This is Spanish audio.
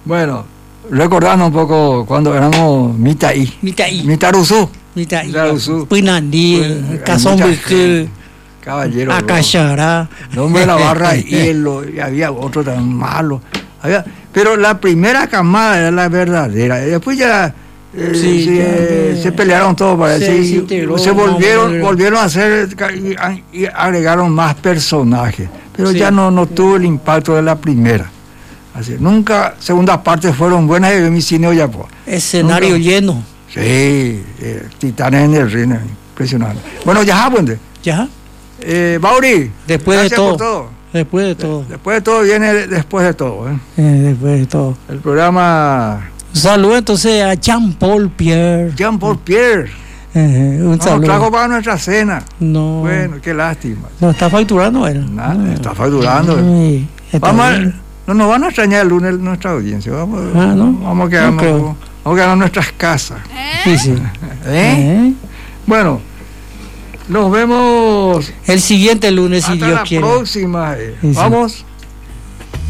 Bueno, recordando un poco cuando éramos Mitaí. Mitaruzú. Pinandí, Cazombuque, Caballero. Acachara. Nombre de la barra de hielo, y había otro tan malo. Pero la primera camada era la verdadera. Después ya se pelearon todos para decir, se volvieron a hacer y agregaron más personajes. Pero ya no tuvo el impacto de la primera. Así, nunca, segundas partes fueron buenas de mi cine ya pues. Escenario nunca, lleno. Sí, Titanes en el ring, impresionante. Bueno, ya, pues. Ya. Bauri, después de todo. Por todo. Después de todo. Después de todo viene después de todo. Después de todo. El programa. Un saludo entonces a Jean-Paul Pierre. Jean-Paul Pierre. Un saludo. Nos trajo para nuestra cena. No. Bueno, qué lástima. No está facturando él. Nada, está facturando. No nos van a extrañar el lunes nuestra audiencia. Vamos a quedarnos en nuestras casas. Sí. Bueno, nos vemos el siguiente lunes si Dios quiere. Hasta la próxima. Vamos.